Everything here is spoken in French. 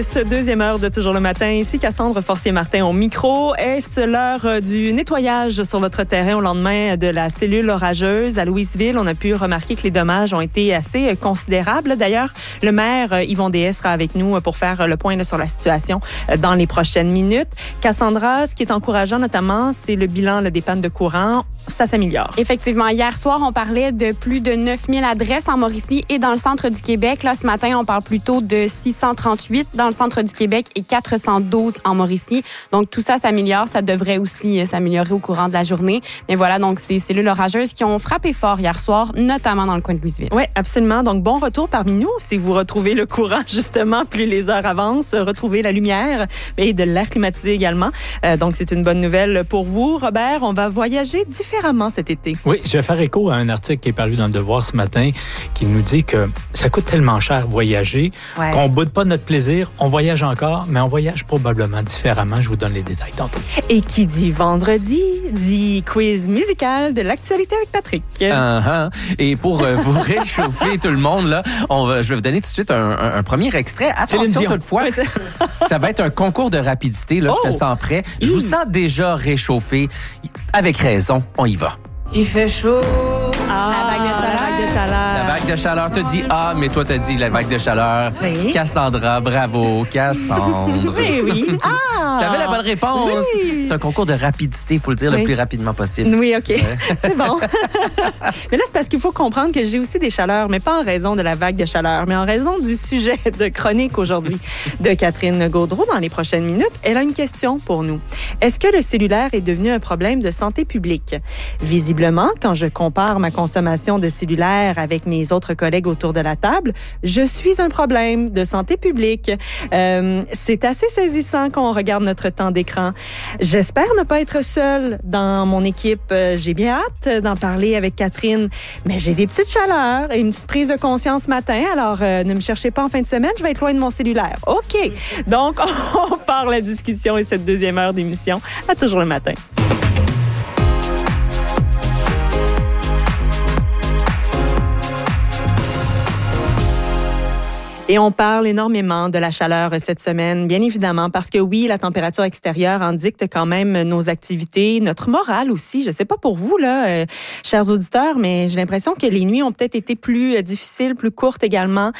Ce deuxième heure de Toujours le matin, ici Cassandre Forcier-Martin au micro. Est-ce l'heure du nettoyage sur votre terrain au lendemain de la cellule orageuse à Louisville? On a pu remarquer que les dommages ont été assez considérables. D'ailleurs, le maire Yvon Dehaye sera avec nous pour faire le point sur la situation dans les prochaines minutes. Cassandra, ce qui est encourageant notamment, c'est le bilan des pannes de courant. Ça s'améliore. Effectivement. Hier soir, on parlait de plus de 9000 adresses en Mauricie et dans le centre du Québec. Là, ce matin, on parle plutôt de 638 dans le centre du Québec et 412 en Mauricie. Donc, tout ça s'améliore. Ça devrait aussi s'améliorer au courant de la journée. Mais voilà, donc, ces cellules orageuses qui ont frappé fort hier soir, notamment dans le coin de Louisville. Oui, absolument. Donc, bon retour parmi nous. Si vous retrouvez le courant, justement, plus les heures avancent, retrouvez la lumière et de l'air climatisé également. Donc, c'est une bonne nouvelle pour vous. Robert, on va voyager différemment cet été. Oui, je vais faire écho à un article qui est paru dans Le Devoir ce matin qui nous dit que ça coûte tellement cher voyager qu'on ne boude pas notre plaisir. On voyage encore, mais on voyage probablement différemment. Je vous donne les détails tantôt. Et qui dit vendredi, dit quiz musical de l'actualité avec Patrick. Et pour vous réchauffer tout le monde, là, je vais vous donner tout de suite un premier extrait. Attention toutefois, ça va être un concours de rapidité. Là, je te sens prêt. Je vous sens déjà réchauffé. Avec raison, on y va. Il fait chaud. La vague de chaleur. La vague de chaleur. T'as dit mais toi t'as dit la vague de chaleur. Oui. Cassandra, bravo, Cassandre. Oui. T'avais la bonne réponse. Oui. C'est un concours de rapidité, il faut le dire le plus rapidement possible. Oui, OK. C'est bon. Mais là, c'est parce qu'il faut comprendre que j'ai aussi des chaleurs, mais pas en raison de la vague de chaleur, mais en raison du sujet de chronique aujourd'hui de Catherine Gaudreault dans les prochaines minutes. Elle a une question pour nous. Est-ce que le cellulaire est devenu un problème de santé publique? Visiblement, quand je compare ma consommation de cellulaire avec mes autres collègues autour de la table, je suis un problème de santé publique. C'est assez saisissant quand on regarde notre temps d'écran. J'espère ne pas être seule dans mon équipe. J'ai bien hâte d'en parler avec Catherine, mais j'ai des petites chaleurs et une petite prise de conscience ce matin, alors ne me cherchez pas en fin de semaine, je vais être loin de mon cellulaire. OK. Donc, on part la discussion et cette deuxième heure d'émission à Toujours le matin. Et on parle énormément de la chaleur cette semaine, bien évidemment, parce que oui, la température extérieure en dicte quand même nos activités, notre morale aussi. Je sais pas pour vous, là, chers auditeurs, mais j'ai l'impression que les nuits ont peut-être été plus difficiles, plus courtes également.